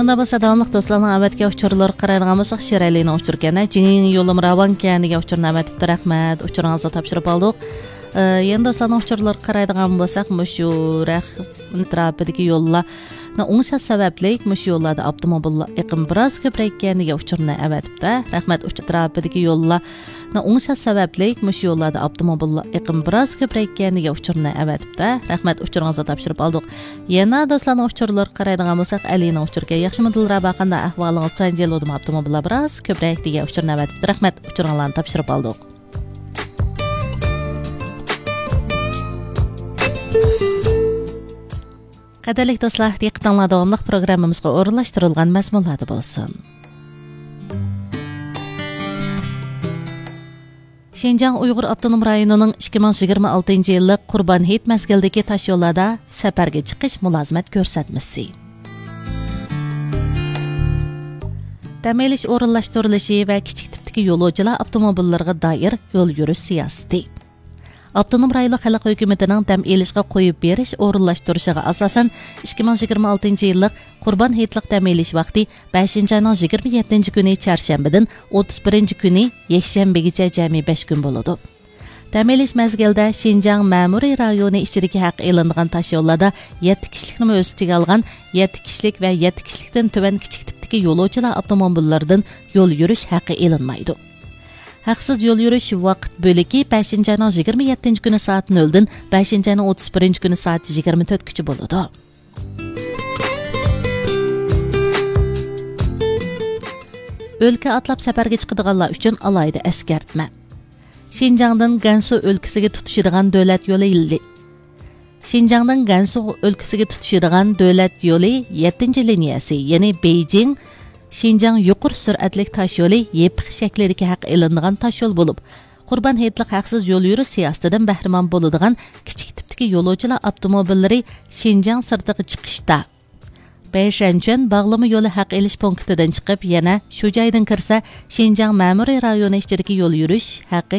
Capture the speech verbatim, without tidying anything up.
Bunda bu davamlıq dostlarning avatga uçurlar qaraydigan bo'lsak, Sheralining uçurgani, jinging yo'lim ravan kaniga uçurni avatibdi, rahmat. Uçuringizni topshirib oldik. Endi dostlarning uçurlar qaraydigan bo'lsak, mushu atrofidagi yo'llar o'ngsha sababli mushu yo'llarda avtomobil iqim biroz ko'praykaniga uçurni avatibdi. Rahmat. Atrofidagi yo'llar o'ngsha sababli mushu yo'llarda avtomobil iqim biroz ko'praykaniga uçurni avatibdi. Rahmat. Uçuringizni topshirib oldik. Yana dostlarning uçurlar qaraydigan bo'lsak, Alining uçurga yaxshimi Dilraba qanday ahvolingiz? Tanjelodum avtomobillar biroz ko'prak degan uçurni avatibdi. Rahmat. Uçuringlarni topshirib oldik. Qadirli do'stlar, diqqatinglar davomli programmamizga o'rinlashtirilgan mazmunlarda bo'lsin. Şinjan Uyg'ur Avtonom rayonining ikki ming yigirma oltinchi yillik Qurban hayit mazgildagi tosh yo'llarda safarga chiqish mulozimat ko'rsatmasi. Dam olish o'rinlashtirilishi va kichik tipdagi yo'lovchilar avtomobillariga doir yo'l yurish siyosati. Avtonom rayonlik xalq hukumatining dam olishga qo'yib berish o'rinlashtirishiga asosan ikki ming yigirma oltinchi yillik Qurban hayitlik dam olish vaqti beshinchi oyning yigirma yettinchi kuni chorshanbadan o'ttiz birinchi kuni yakshanbagacha jami besh kun bo'ladi. Dam olish mazgilida Şinjan ma'muriy rayoni ichidagi haq e'lingan tosh yo'llarda yetti kishilikni o'z ichiga olgan yetti kishilik va yetti kishilikdan tuban kichik tipdagi yo'lovchilar avtomobillaridan yo'l yurish haqqi e'linmaydi. Haqsiz yo'l yurish vaqt bo'ligi beshinchi oyning yigirma yettinchi kuni soat nol dan beshinchi oyning o'ttiz birinchi kuni soat yigirma to'rt gacha bo'ladi. O'lka atlab safarga chiqadiganlar uchun alohida eskartma. Şinjandan Gansu o'lkasiga tutishadigan davlat yo'li yildi. Şinjandan Gansu o'lkasiga tutishadigan davlat yo'li yettinchi liniyasi, ya'ni Beijing Şinjan yuqur sur'atli tosh yo'li yepiq shaklidagi haq e'lingan tosh yo'l bo'lib, Qurban hayitlik haqsiz yo'l yurish siyosatidan bahramon bo'ladigan kichik tipdagi yo'lovchilar avtomobillari Şinjan sirtiga chiqishda Beyshanchun bağlama yo'li haq elish punktidan chiqib, yana shu joydan kirsa, Şinjan ma'muriy rayoni ichidagi yo'l yurish haqqi